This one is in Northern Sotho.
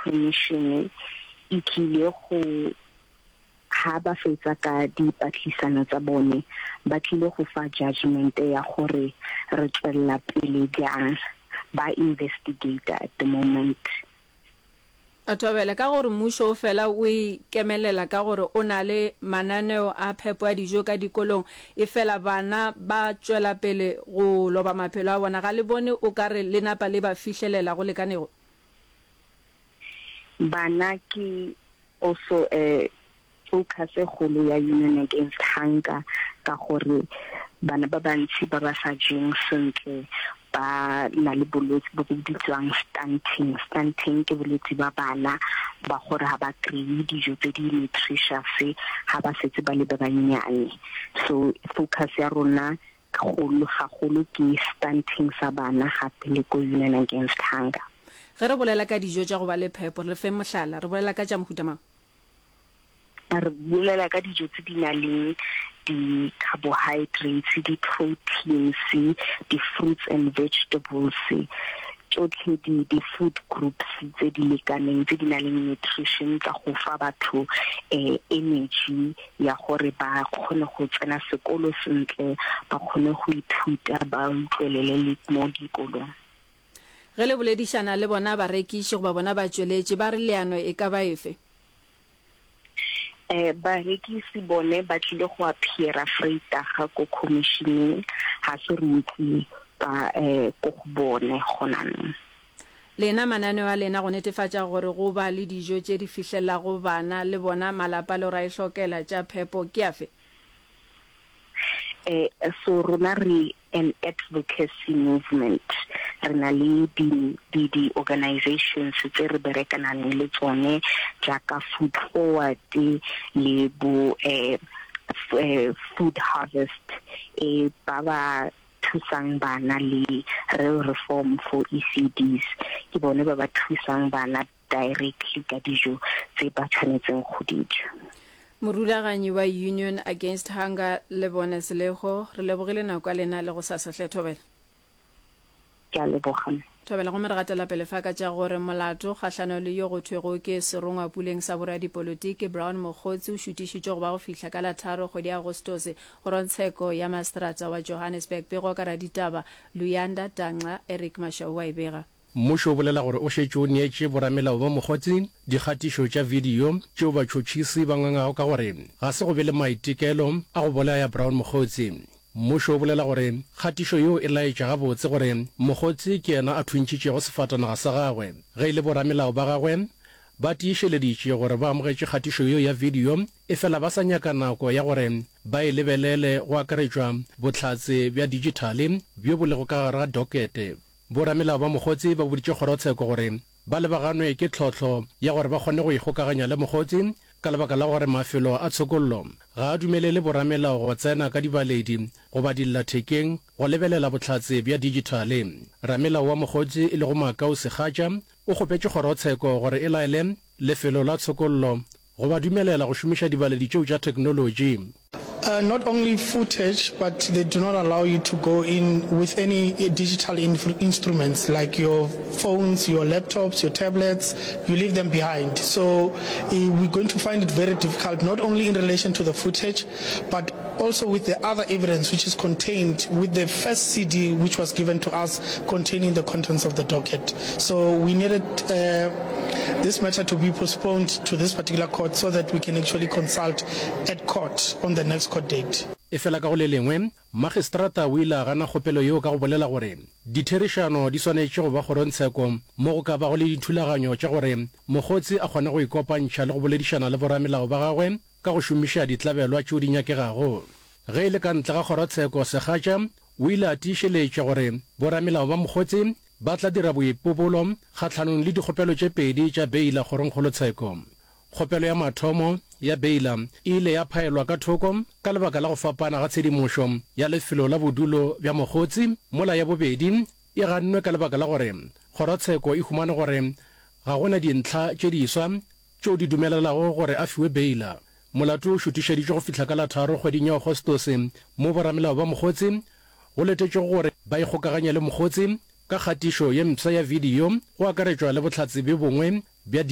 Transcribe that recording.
commission e tlile go ha ba fetsa ka dipatlisano tsa bone ba tlile go fa judgment ya gore re tswella pele jang ba investigator at the moment. Atobela ka gore mmuso o fela o ikemelela ka gore o na le mananeo a phepo ya dijo ka dikolong e fela bana ba tswela pele go loba maphelo a bona ga le bone o ka re le napa le ba fihlelela go lekanego. Bana ke also focus e golo ya Union Against Hunger ka gore bana ba bantsi ba ba sa jeng sentle ba na le bolwetse bo bo bitswang stunting ke bolwetse ba bana ba gore ha ba kry dijo tse di nutritious ha ba setse ba le ba banyane. So focus ya rona golo ke stunting sa bana gape le ko Union Against Hunger. Ge re bolela ka dijo tša go ba le phepo re fe mohlala re bolela ka tša mohuta mang? Re bolela ka dijo tse di na le the carbohydrates, the proteins, the fruits and vegetables, tsotlhe the food groups tse di lekaneng tse di na le nutrition tsa go fa batho energy ya gore ba kgone go tsena sekolo sentle ba kgone go ithuta ba utlwelele le mo dikolong. Ge le boledišana le bona barekiši go ba bona ba tšweletše ba re leano e ka ba efe? Barekisi bone ba tlile go appeara freita ga ko commissioning ha se re utlwi ba go bone gonang. Lena mananeo a lena go netefatša gore go ba le dijo tše di fihlela go bana le bona malapa le ra ihlokela tša phepo ke afe? So rona re an advocacy movement re na le di organizations tse re berekanang le tsone jaaka Food Forward le bo Food Harvest ba ba thusang bana le Real Reform for ECDs ke bone ba ba thusang bana directly ka dijo tse ba tshwanetseng go dija. Morulaganyi wa Union Against Hunger le bone Selego re lebogile nako ya lena le go sasahle Thobela. Ke a leboga. Thobela go me re gatela pele fa ka tša gore molato kgahlano le yo go thwego ke serongwa puleng sa boradi politiki Brown Mogotsi o šutišitše go ba go fihla ka la 3 kgwedi ya Agostose go rontsheko ya Mastrata wa Johannesburg pego ka ra ditaba Luyanda Tanxa Eric Mashau wa ibega. Mmušo o bolela gore o šetše o neetše boramelao ba Mogotsi dikgatišo tša video tšeo batšhotšhisi ba ngangago ka gore ga se go be le maitekelo a go bolaya Brown Mogotsi. Mmušo o bolela gore kgatišo yeo e laetša gabotse gore Mogotsi ke yena a thuntšitšego sefatanaga sa gagwe ge e le boramelao ba gagwe ba tiišeleditše gore ba amogetše kgatišo yeo ya video e fela ba sa nyaka nako ya gore ba e lebelele go akaretšwa bohlatse bja digitale bjo bo lego ka gare ga dokete. Boramelao ba Mogotsi ba boditše kgorotsheko gore ba lebaganwe ke tlhotlho ya gore ba kgone go ikgokaganya le Mogotsi ka lebaka la gore mafelo a tshokollo ga a dumelele boramelao go tsena ka dibaledi go ba dillathekeng go lebelela bohlatse bja digitale. Ramelao wa Mogotsi e le go Makau Segatša o kgopetše kgorotsheko gore e laele lefelo la tshokollo go ba dumelela go šomiša dibaledi tšeo tša technology. Not only footage, but they do not allow you to go in with any digital instruments like your phones, your laptops, your tablets. You leave them behind. So we're going to find it very difficult, not only in relation to the footage, but also with the other evidence which is contained with the first CD which was given to us containing the contents of the docket. So we needed this matter to be postponed to this particular court so that we can actually consult at court on the next court date. E fela ka go le lengwe magistrata o ile a gana kgopelo yeo ka go bolela gore ditherišano di swanetše go ba kgorontsheko mo go ka bago le dithulaganyo tša gore Mogotsi a kgone go ikopantšha le go boledišana le boramelao ba gagwe ka go šomiša ditlabelwa tšeo di nyakegago. Ge e le ka ntle ga kgorotsheko Segatša o ile a tiišeletša gore boramelao ba Mogotsi ba tla dira boipobolo kgatlhanong le dikgopelo tše pedi tša beila kgoronkgolotsheko. Kgopelo ya mathomo ya beila e ile ya phaelwa ka thoko ka lebaka la go fapana ga tshedimošo ya lefelo la bodulo bja Mogotsi. Mola ya bobedi e gannwe ka lebaka la gore kgorotsheko e humane gore ga gona dintlha tše diswa tšeo di dumelelago gore a fiwe beila. Molato o šutišeditše go fihla ka la 3 kgweding ya Agostose mo boramelao ba Mogotsi go letetše gore ba ikgokaganya le Mogotsi ka kgatišo ye mpsa ya video go akaretšwa le bohlatse bjo bongwe bja